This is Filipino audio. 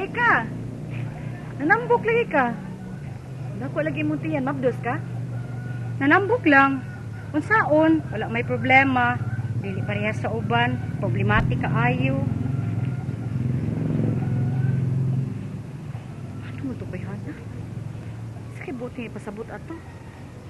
Ay ka. Nanambok lagi ka. Dako lagi mo tiyan, mabdos ka? Nanambok lang. Unsaon, wala may problema. Dili parehas sa uban, problematic kaayo. Ano mo to, bayhana? Sakit buti pasabot ato.